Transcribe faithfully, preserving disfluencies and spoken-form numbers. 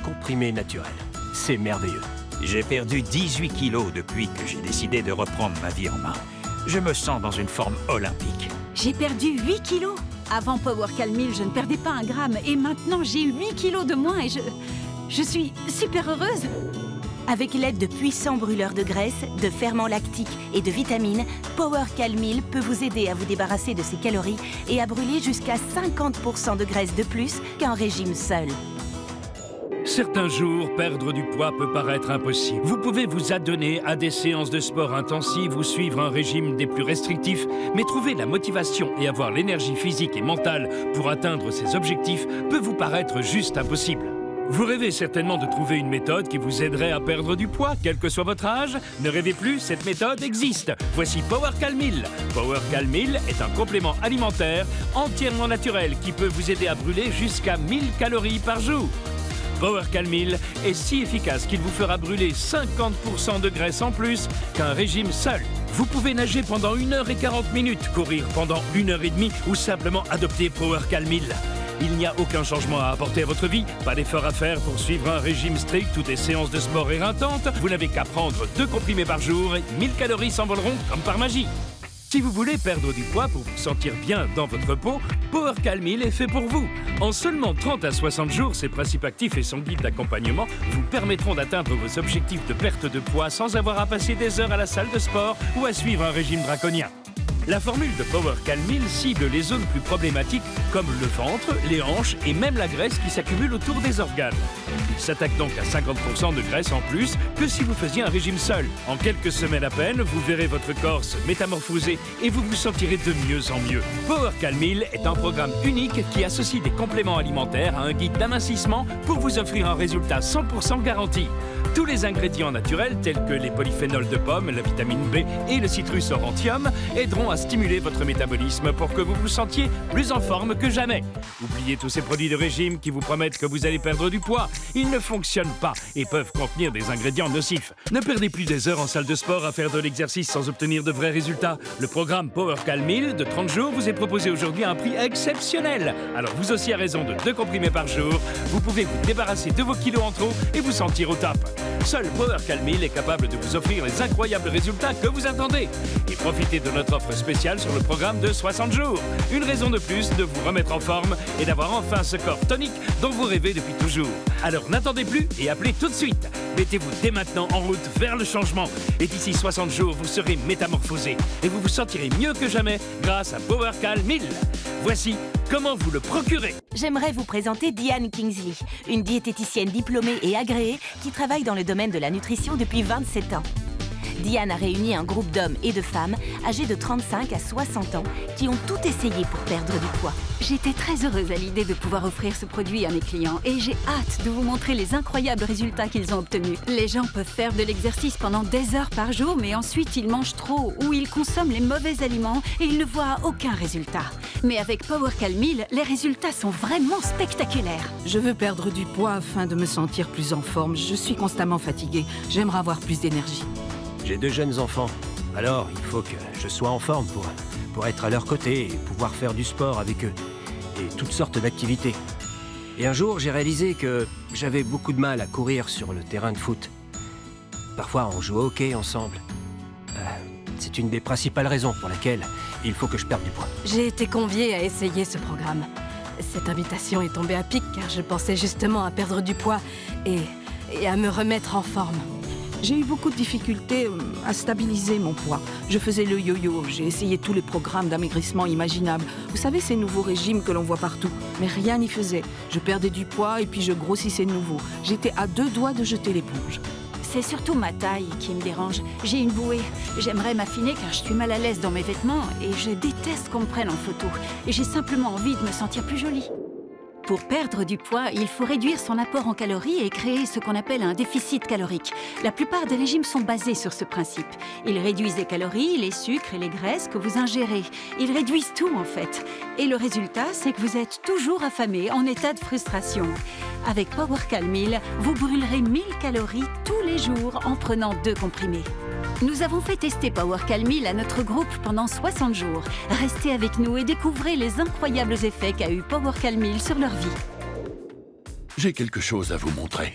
comprimés naturels. C'est merveilleux. J'ai perdu dix-huit kilos depuis que j'ai décidé de reprendre ma vie en main. Je me sens dans une forme olympique. J'ai perdu huit kilos. Avant Power Calmil, je ne perdais pas un gramme. Et maintenant, j'ai huit kilos de moins et je... Je suis super heureuse. Avec l'aide de puissants brûleurs de graisse, de ferments lactiques et de vitamines, Power Calmil peut vous aider à vous débarrasser de ces calories et à brûler jusqu'à cinquante pour cent de graisse de plus qu'un régime seul. Certains jours, perdre du poids peut paraître impossible. Vous pouvez vous adonner à des séances de sport intensives ou suivre un régime des plus restrictifs, mais trouver la motivation et avoir l'énergie physique et mentale pour atteindre ces objectifs peut vous paraître juste impossible. Vous rêvez certainement de trouver une méthode qui vous aiderait à perdre du poids, quel que soit votre âge. Ne rêvez plus, cette méthode existe. Voici Power Calmil. Power Calmil est un complément alimentaire entièrement naturel qui peut vous aider à brûler jusqu'à mille calories par jour. Power Calmil est si efficace qu'il vous fera brûler cinquante pour cent de graisse en plus qu'un régime seul. Vous pouvez nager pendant une heure et quarante minutes, courir pendant une heure et demie ou simplement adopter Power Calmil. Il n'y a aucun changement à apporter à votre vie, pas d'effort à faire pour suivre un régime strict ou des séances de sport éreintantes. Vous n'avez qu'à prendre deux comprimés par jour et mille calories s'envoleront comme par magie. Si vous voulez perdre du poids pour vous sentir bien dans votre peau, Power Calmil est fait pour vous. En seulement trente à soixante jours, ses principes actifs et son guide d'accompagnement vous permettront d'atteindre vos objectifs de perte de poids sans avoir à passer des heures à la salle de sport ou à suivre un régime draconien. La formule de Power Calmil cible les zones plus problématiques comme le ventre, les hanches et même la graisse qui s'accumule autour des organes. Il s'attaque donc à cinquante pour cent de graisse en plus que si vous faisiez un régime seul. En quelques semaines à peine, vous verrez votre corps se métamorphoser et vous vous sentirez de mieux en mieux. Power Calmil est un programme unique qui associe des compléments alimentaires à un guide d'amincissement pour vous offrir un résultat cent pour cent garanti. Tous les ingrédients naturels tels que les polyphénols de pomme, la vitamine B et le citrus aurantium aideront à stimuler votre métabolisme pour que vous vous sentiez plus en forme que jamais. Oubliez tous ces produits de régime qui vous promettent que vous allez perdre du poids. Ils ne fonctionnent pas et peuvent contenir des ingrédients nocifs. Ne perdez plus des heures en salle de sport à faire de l'exercice sans obtenir de vrais résultats. Le programme Power Calmil de trente jours vous est proposé aujourd'hui à un prix exceptionnel. Alors vous aussi à raison de deux comprimés par jour, vous pouvez vous débarrasser de vos kilos en trop et vous sentir au top. Seul Power Calmil est capable de vous offrir les incroyables résultats que vous attendez. Et profitez de notre offre spéciale sur le programme de soixante jours. Une raison de plus de vous remettre en forme et d'avoir enfin ce corps tonique dont vous rêvez depuis toujours. Alors n'attendez plus et appelez tout de suite. Mettez-vous dès maintenant en route vers le changement. Et d'ici soixante jours, vous serez métamorphosé. Et vous vous sentirez mieux que jamais grâce à Power Calmil. Voici comment vous le procurer. J'aimerais vous présenter Diane Kingsley, une diététicienne diplômée et agréée qui travaille dans le domaine de la nutrition depuis vingt-sept ans. Diane a réuni un groupe d'hommes et de femmes âgés de trente-cinq à soixante ans qui ont tout essayé pour perdre du poids. J'étais très heureuse à l'idée de pouvoir offrir ce produit à mes clients et j'ai hâte de vous montrer les incroyables résultats qu'ils ont obtenus. Les gens peuvent faire de l'exercice pendant des heures par jour, mais ensuite ils mangent trop ou ils consomment les mauvais aliments et ils ne voient aucun résultat. Mais avec Power Calmil, les résultats sont vraiment spectaculaires. Je veux perdre du poids afin de me sentir plus en forme. Je suis constamment fatiguée. J'aimerais avoir plus d'énergie. J'ai deux jeunes enfants, alors il faut que je sois en forme pour, pour être à leur côté et pouvoir faire du sport avec eux, et toutes sortes d'activités. Et un jour, j'ai réalisé que j'avais beaucoup de mal à courir sur le terrain de foot. Parfois, on joue au hockey ensemble. Euh, c'est une des principales raisons pour laquelle il faut que je perde du poids. J'ai été conviée à essayer ce programme. Cette invitation est tombée à pic car je pensais justement à perdre du poids et, et à me remettre en forme. J'ai eu beaucoup de difficultés à stabiliser mon poids. Je faisais le yo-yo, j'ai essayé tous les programmes d'amaigrissement imaginables. Vous savez, ces nouveaux régimes que l'on voit partout. Mais rien n'y faisait. Je perdais du poids et puis je grossissais de nouveau. J'étais à deux doigts de jeter l'éponge. C'est surtout ma taille qui me dérange. J'ai une bouée. J'aimerais m'affiner car je suis mal à l'aise dans mes vêtements et je déteste qu'on me prenne en photo. Et j'ai simplement envie de me sentir plus jolie. Pour perdre du poids, il faut réduire son apport en calories et créer ce qu'on appelle un déficit calorique. La plupart des régimes sont basés sur ce principe. Ils réduisent les calories, les sucres et les graisses que vous ingérez. Ils réduisent tout en fait. Et le résultat, c'est que vous êtes toujours affamé, en état de frustration. Avec Power Calmil, vous brûlerez mille calories tous les jours en prenant deux comprimés. Nous avons fait tester Power Calmil à notre groupe pendant soixante jours. Restez avec nous et découvrez les incroyables effets qu'a eu Power Calmil sur leur vie. J'ai quelque chose à vous montrer.